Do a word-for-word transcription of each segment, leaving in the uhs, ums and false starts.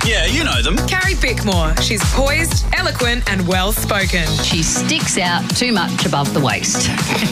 Yeah, you know them. Carrie Bickmore. She's poised, eloquent and well-spoken. She sticks out too much above the waist.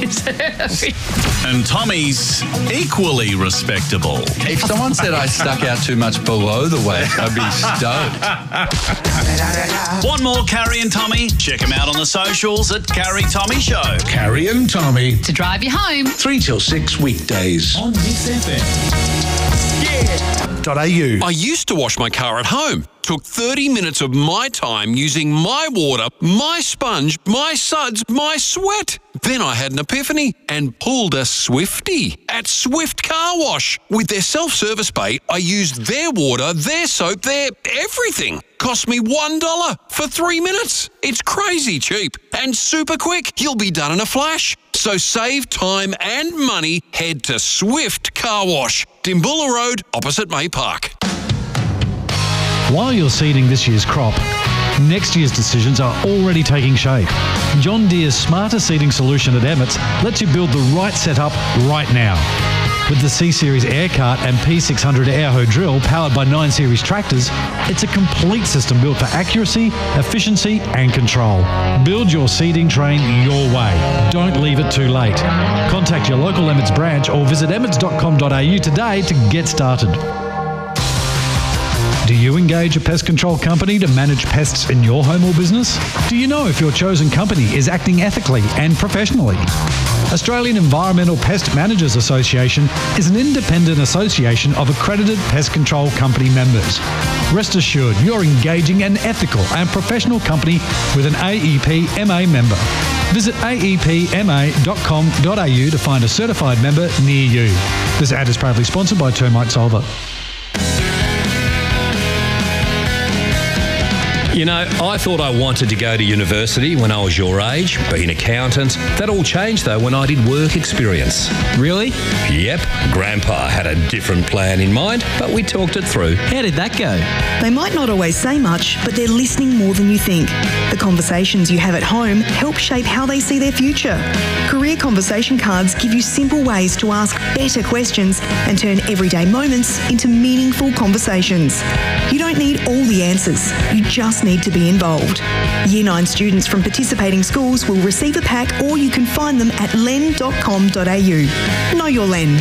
And Tommy's equally respectable. If someone said I stuck out too much below the waist, I'd be stoked. Want more Carrie and Tommy? Check them out on the socials at Carrie Tommy Show. Carrie and Tommy. To drive you home. Three till six weekdays. On Mix F M. Dot A U. I used to wash my car at home. Took thirty minutes of my time using my water, my sponge, my suds, my sweat. Then I had an epiphany and pulled a Swifty at Swift Car Wash. With their self-service bay, I used their water, their soap, their everything. Cost me one dollar for three minutes. It's crazy cheap and super quick. You'll be done in a flash. So save time and money. Head to Swift Car Wash, Dimbulla Road, opposite May Park. While you're seeding this year's crop, next year's decisions are already taking shape. John Deere's smarter seeding solution at Emmets lets you build the right setup right now. With the C-Series Air Cart and P six hundred Airho drill powered by nine Series tractors, it's a complete system built for accuracy, efficiency and control. Build your seeding train your way. Don't leave it too late. Contact your local Emmets branch or visit emmets dot com dot a u today to get started. Do you engage a pest control company to manage pests in your home or business? Do you know if your chosen company is acting ethically and professionally? Australian Environmental Pest Managers Association is an independent association of accredited pest control company members. Rest assured, you're engaging an ethical and professional company with an A E P M A member. Visit A E P M A dot com dot a u to find a certified member near you. This ad is proudly sponsored by Termite Solver. You know, I thought I wanted to go to university when I was your age, be an accountant. That all changed, though, when I did work experience. Really? Yep. Grandpa had a different plan in mind, but we talked it through. How did that go? They might not always say much, but they're listening more than you think. The conversations you have at home help shape how they see their future. Career conversation cards give you simple ways to ask better questions and turn everyday moments into meaningful conversations. You don't need all the answers. You just need to be involved. Year nine students from participating schools will receive a pack, or you can find them at len dot com dot a u. Know your Len.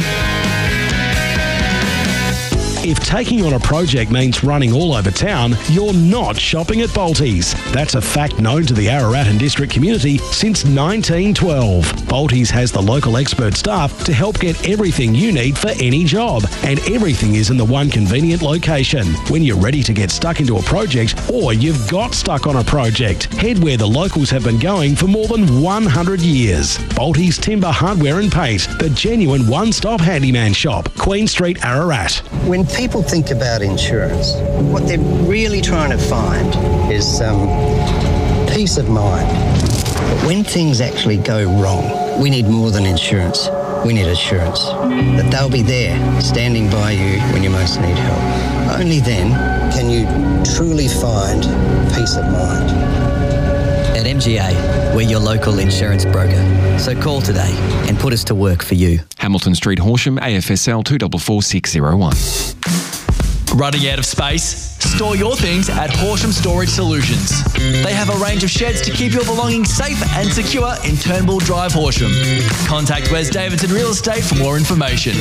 If taking on a project means running all over town, you're not shopping at Bolties. That's a fact known to the Ararat and district community since nineteen twelve. Bolties has the local expert staff to help get everything you need for any job, and everything is in the one convenient location. When you're ready to get stuck into a project, or you've got stuck on a project, head where the locals have been going for more than one hundred years. Bolties Timber Hardware and Paint, the genuine one-stop handyman shop, Queen Street, Ararat. When people think about insurance, what they're really trying to find is um, peace of mind. But when things actually go wrong, we need more than insurance. We need assurance that they'll be there, standing by you when you most need help. Only then can you truly find peace of mind. At M G A, we're your local insurance broker. So call today and put us to work for you. Hamilton Street, Horsham, A F S L two four four six zero one. Running out of space? Store your things at Horsham Storage Solutions. They have a range of sheds to keep your belongings safe and secure in Turnbull Drive, Horsham. Contact Wes Davidson Real Estate for more information.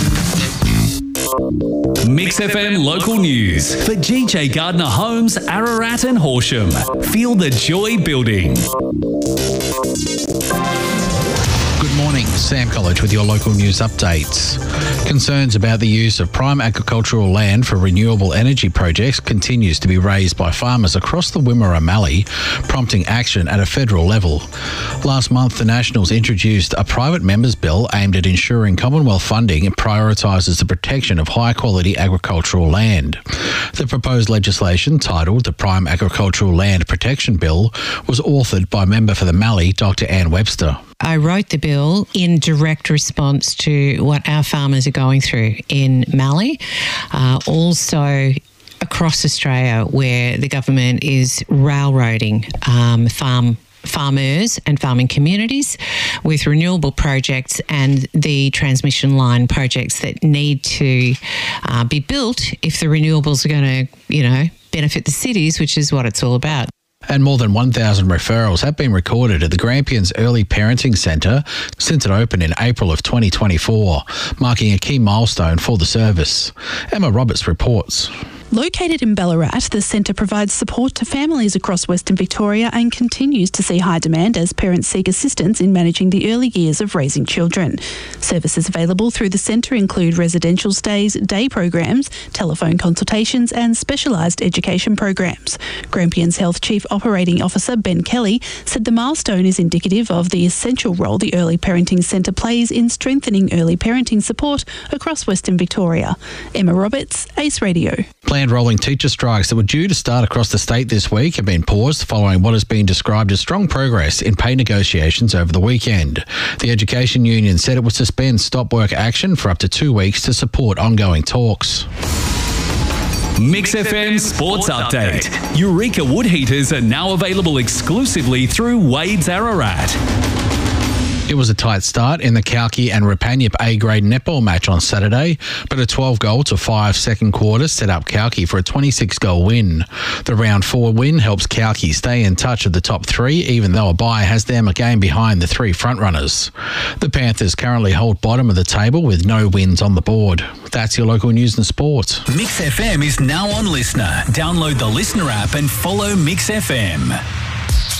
Mix F M local news for G J Gardner Homes, Ararat and Horsham. Feel the joy building. Good morning, Sam College with your local news updates. Concerns about the use of prime agricultural land for renewable energy projects continues to be raised by farmers across the Wimmera Mallee, prompting action at a federal level. Last month, the Nationals introduced a private members bill aimed at ensuring Commonwealth funding prioritises the protection of high-quality agricultural land. The proposed legislation, titled the Prime Agricultural Land Protection Bill, was authored by member for the Mallee, Doctor Anne Webster. I wrote the bill in direct response to what our farmers are going through in Mallee, uh, also across Australia, where the government is railroading um, farm farmers and farming communities with renewable projects and the transmission line projects that need to uh, be built if the renewables are going to, you know, benefit the cities, which is what it's all about. And more than one thousand referrals have been recorded at the Grampians Early Parenting Centre since it opened in April of twenty twenty-four, marking a key milestone for the service. Emma Roberts reports. Located in Ballarat, the centre provides support to families across Western Victoria and continues to see high demand as parents seek assistance in managing the early years of raising children. Services available through the centre include residential stays, day programs, telephone consultations and specialised education programs. Grampians Health Chief Operating Officer Ben Kelly said the milestone is indicative of the essential role the Early Parenting Centre plays in strengthening early parenting support across Western Victoria. Emma Roberts, Ace Radio. Planned rolling teacher strikes that were due to start across the state this week have been paused following what has been described as strong progress in pay negotiations over the weekend. The Education Union said it would suspend stop work action for up to two weeks to support ongoing talks. Mix F M Sports Update. Eureka Wood Heaters are now available exclusively through Wade's Ararat. It was a tight start in the Kalki and Rapanyip A-grade netball match on Saturday, but a twelve goal to five second quarter set up Kalki for a twenty-six goal win. The round four win helps Kalki stay in touch of the top three, even though a bye has them a game behind the three frontrunners. The Panthers currently hold bottom of the table with no wins on the board. That's your local news and sport. Mix F M is now on Listener. Download the Listener app and follow Mix F M.